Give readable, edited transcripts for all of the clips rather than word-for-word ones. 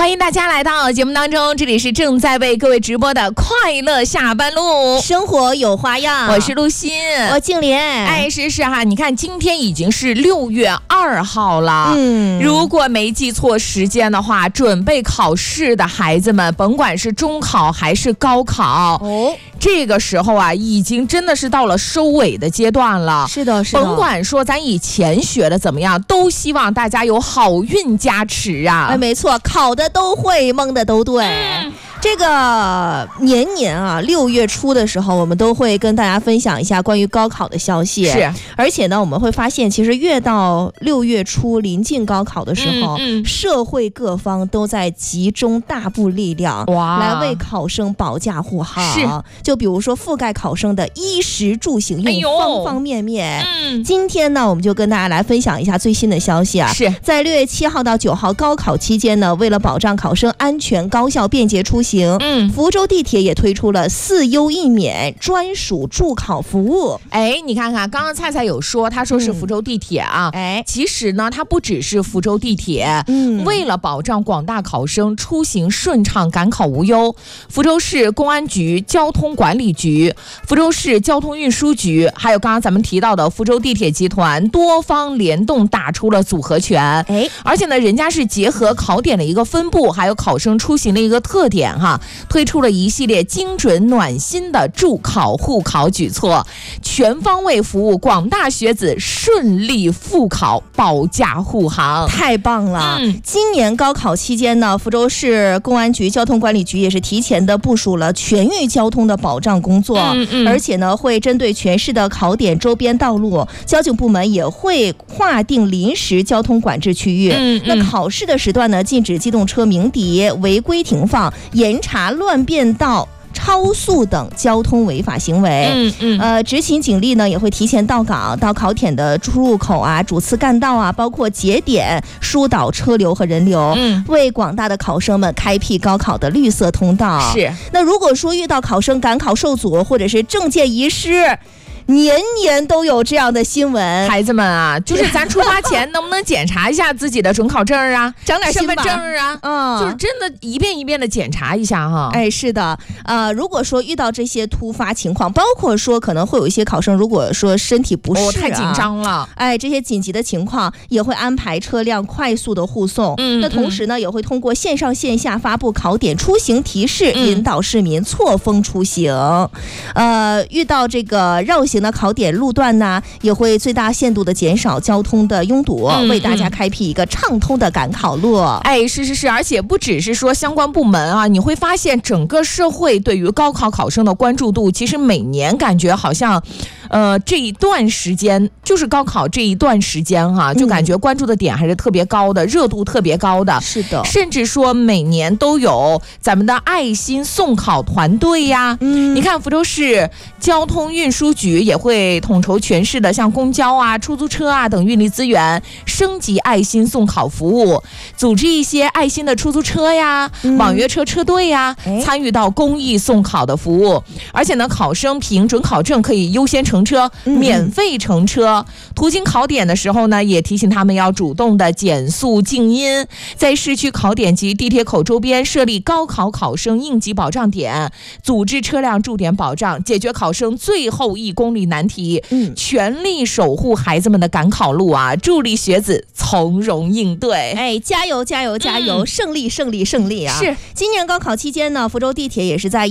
欢迎大家来到节目当中，这里是正在为各位直播的快乐下班路， 生活有花样。 我是陆欣， 我静莲。 哎，是哈，你看今天已经是6月2号了，如果没记错时间的话，准备考试的孩子们，甭管是中考还是高考，这个时候啊，已经真的是到了收尾的阶段了。 是的，是的。 甭管说咱以前学的怎么样，都希望大家有好运加持啊。 哎，没错，考的都会，蒙的都对。这个年啊，6月初的时候，我们都会跟大家分享一下关于高考的消息。 是， 而且呢，我们会发现，其实越到6月初临近高考的时候，社会各方都在集中大部力量来为考生保驾护航。 是， 就比如说覆盖考生的衣食住行用方方面面。今天呢，我们就跟大家来分享一下最新的消息啊。 是在6月7号到9号高考期间呢，为了保障考生安全、高效、便捷出行，福州地铁也推出了4优1免专属助考服务。 哎，你看看，刚刚菜菜有说，他说是福州地铁啊。 哎， 其实呢，它不只是福州地铁。为了保障广大考生出行顺畅、赶考无忧，福州市公安局交通管理局、福州市交通运输局，还有刚刚咱们提到的福州地铁集团，多方联动打出了组合拳。 哎， 而且呢，人家是结合考点的一个分布，还有考生出行的一个特点推出了一系列精准暖心的助考护考举措，全方位服务广大学子顺利复考，保驾护航。 太棒了！今年高考期间呢，福州市公安局交通管理局也是提前的部署了全域交通的保障工作，而且呢，会针对全市的考点周边道路，交警部门也会划定临时交通管制区域。那考试的时段呢，禁止机动车鸣笛、违规停放、严查乱变道、超速等交通违法行为。执勤警力呢也会提前到岗，到考点的出入口啊、主次干道啊，包括节点疏导车流和人流，为广大的考生们开辟高考的绿色通道。 是。那如果说遇到考生赶考受阻，或者是证件遗失，年年都有这样的新闻。 孩子们啊，就是咱出发前能不能检查一下自己的准考证啊， 长点心吧， 身份证啊，就是真的一遍一遍的检查一下哈。 哎，是的，如果说遇到这些突发情况，包括说可能会有一些考生，如果说身体不适太紧张了， 哎，这些紧急的情况也会安排车辆快速的护送。那同时呢，也会通过线上线下发布考点出行提示，引导市民错峰出行。遇到这个绕行的考点路段呢，也会最大限度的减少交通的拥堵，为大家开辟一个畅通的赶考路。 哎，是，而且不只是说相关部门啊，你会发现整个社会对于高考考生的关注度，其实每年感觉好像这一段时间，就是高考这一段时间就感觉关注的点还是特别高的，热度特别高的。 是的， 甚至说每年都有咱们的爱心送考团队呀。你看福州市交通运输局也会统筹全市的像公交啊、出租车啊等运力资源，升级爱心送考服务，组织一些爱心的出租车呀、网约车车队呀，参与到公益送考的服务。而且呢，考生凭准考证可以优先乘车，免费乘车。途经考点的时候呢，也提醒他们要主动的减速静音，在市区考点及地铁口周边设立高考考生应急保障点，组织车辆驻点保障，解决考生最后1公里难题，全力守护孩子们的赶考路啊，助力学子从容应对。 哎，加油加油加油，胜利胜利胜利啊！ 是， 今年高考期间呢，福州地铁也是在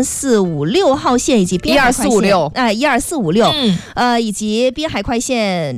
1、2、3、4、5、6号线以及滨海快线， 12456， 以及滨海快线